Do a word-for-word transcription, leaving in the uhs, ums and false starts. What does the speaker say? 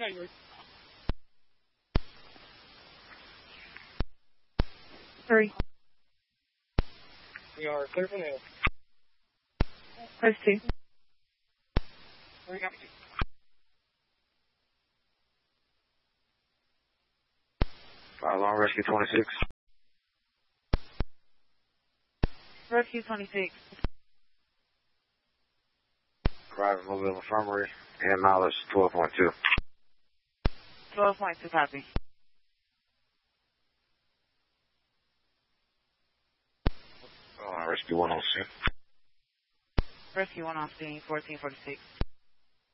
Three. We are clear for nail. Press two. Three, copy two. Fire alarm rescue twenty-six. Rescue twenty-six. Private Mobile Infirmary and mileage twelve point two. twelve point two, copy. Fire alarm rescue one oh six. Rescue one on scene, fourteen forty-six.